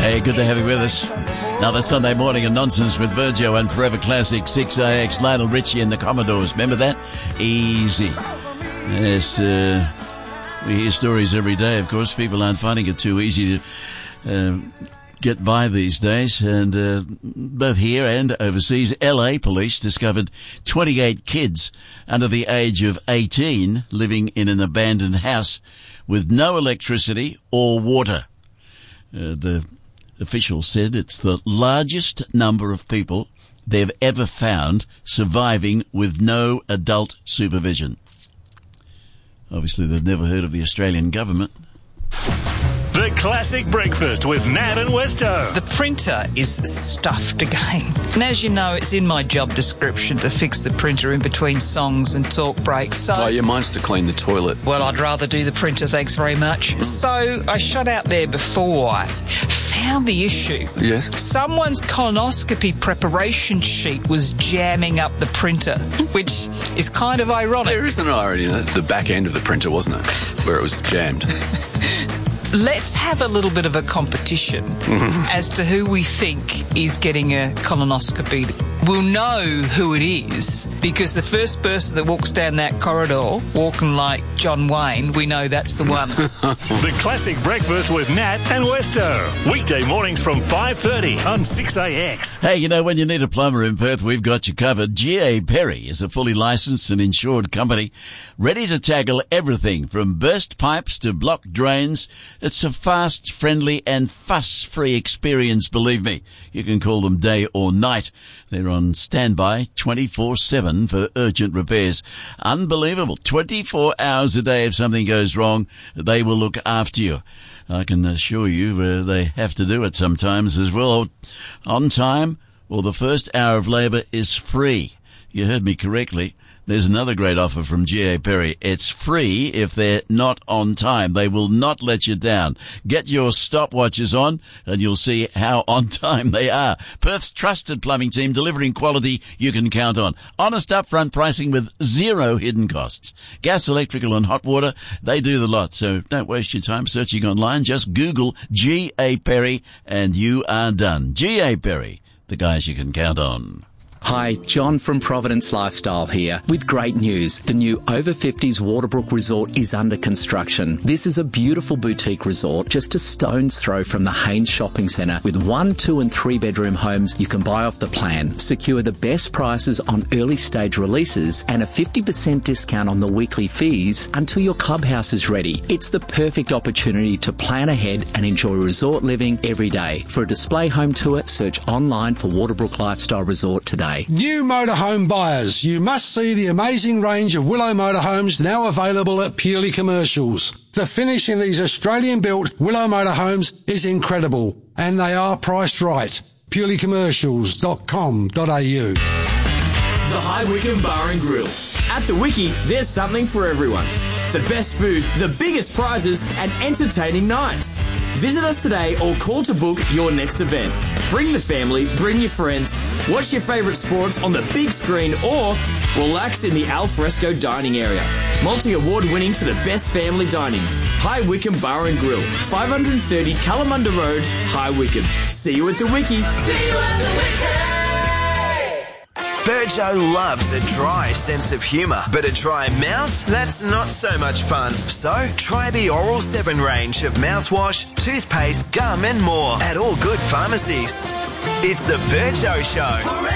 Hey, good to have you with us. Another Sunday morning of nonsense with Virgio and Forever Classic 6AX, Lionel Richie and the Commodores. Remember that? Easy. Yes, we hear stories every day, of course. People aren't finding it too easy to get by these days. And both here and overseas, LA police discovered 28 kids under the age of 18 living in an abandoned house with no electricity or water. The officials said it's the largest number of people they've ever found surviving with no adult supervision. Obviously, they've never heard of the Australian government. The Classic Breakfast with Nat and Westo. The printer is stuffed again. And as you know, it's in my job description to fix the printer in between songs and talk breaks. So, oh, yeah, mine's to clean the toilet. Well, I'd rather do the printer, thanks very much. So I shut out there before I found the issue. Yes? Someone's colonoscopy preparation sheet was jamming up the printer, which is kind of ironic. There is an irony in it. The back end of the printer, wasn't it? Where it was jammed. Let's have a little bit of a competition as to who we think is getting a colonoscopy. We'll know who it is because the first person that walks down that corridor walking like John Wayne, we know that's the one. The Classic Breakfast with Nat and Westo. Weekday mornings from 5:30 on 6AX. Hey, you know, when you need a plumber in Perth, we've got you covered. G.A. Perry is a fully licensed and insured company ready to tackle everything from burst pipes to blocked drains. It's a fast, friendly and fuss-free experience, believe me. You can call them day or night. They're on standby 24/7 for urgent repairs. Unbelievable. 24 hours a day if something goes wrong, they will look after you. I can assure you they have to do it sometimes as well. On time, or the first hour of labour is free. You heard me correctly. There's another great offer from G.A. Perry. It's free if they're not on time. They will not let you down. Get your stopwatches on and you'll see how on time they are. Perth's trusted plumbing team delivering quality you can count on. Honest upfront pricing with zero hidden costs. Gas, electrical and hot water, they do the lot. So don't waste your time searching online. Just Google G.A. Perry and you are done. G.A. Perry, the guys you can count on. Hi, John from Providence Lifestyle here with great news. The new Over 50s Waterbrook Resort is under construction. This is a beautiful boutique resort just a stone's throw from the Haynes Shopping Centre with 1, 2 and 3 bedroom homes you can buy off the plan. Secure the best prices on early stage releases and a 50% discount on the weekly fees until your clubhouse is ready. It's the perfect opportunity to plan ahead and enjoy resort living every day. For a display home tour, search online for Waterbrook Lifestyle Resort today. New motorhome buyers, you must see the amazing range of Willow motorhomes now available at Purely Commercials. The finish in these Australian-built Willow motorhomes is incredible, and they are priced right. purelycommercials.com.au. The High Wycombe Bar and Grill. At the Wiki, there's something for everyone. The best food, the biggest prizes, and entertaining nights. Visit us today or call to book your next event. Bring the family, bring your friends, watch your favourite sports on the big screen or relax in the alfresco dining area. Multi-award winning for the best family dining. High Wycombe Bar and Grill, 530 Kalamunda Road, High Wycombe. See you at the Wiki. See you at the Wiki. Virgio loves a dry sense of humour, but a dry mouth? That's not so much fun. So, try the Oral 7 range of mouthwash, toothpaste, gum and more at all good pharmacies. It's the Virgio Show.